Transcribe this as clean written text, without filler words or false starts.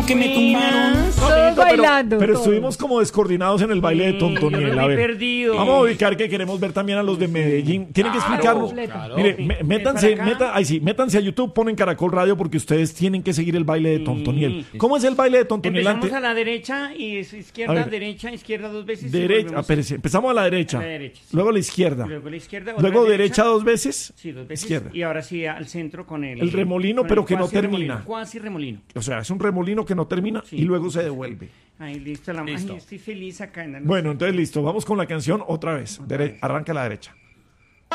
que me tumbaron. Todos bailando. Pero todos. estuvimos como descoordinados en el baile de Tontoniel. Yo me A vi ver, perdido. vamos a ubicar que queremos ver también a los de Medellín. Tienen que explicarnos. Claro. Mire, métanse, Ven para acá. métanse a YouTube, ponen Caracol Radio porque ustedes tienen que seguir el baile de Tontoniel. ¿Cómo es el baile de Tontoniel? Empezamos a la derecha y es A izquierda, ver. derecha, izquierda 2 veces. y Derecha, volvemos espérese, empezamos a la derecha, a la derecha, sí. luego a la izquierda, Luego a la izquierda. otra luego derecha 2 veces, Sí, 2 veces. izquierda. Y ahora sí al centro con El remolino, con pero el que no cuasi termina. remolino, Cuasi remolino. O sea, es un remolino que no termina Sí. y luego se devuelve. Ahí listo. Listo. Ay, estoy feliz acá. Bueno, entonces listo, vamos con la canción otra vez. Arranca a la derecha.